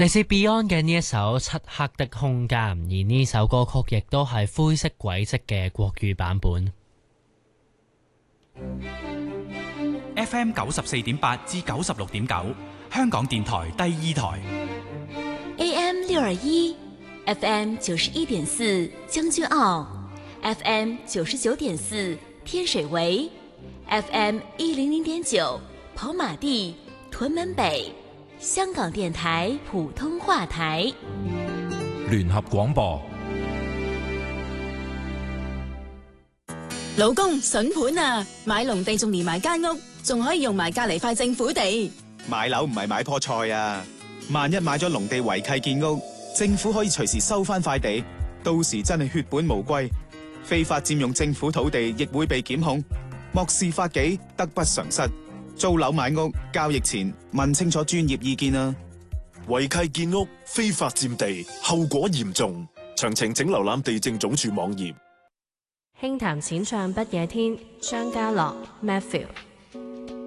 嚟自 Beyond 嘅呢一首《漆黑的空間》，而呢首歌曲亦都係灰色軌跡嘅國語版本。 FM 94.8至96.9，香港電台第二台。 AM 621 FM 91.4將軍澳 FM 99.4天水圍 FM 100.9跑馬地屯門北，香港電台普通話台聯合廣播。 老公筍盤啊，買農地仲連埋間屋，仲可以用埋隔籬塊政府地。 買樓唔係買棵菜啊，萬一買咗農地違契建屋，政府可以隨時收翻塊地，到時真係血本無歸，非法佔用政府土地亦會被檢控，漠視法紀得不償失。租樓買屋交易前問清楚專業意見啊！ 違契建屋、非法佔地，後果嚴重。詳情請瀏覽地政總署網頁。 輕談淺唱不夜天，張家樂 Matthew。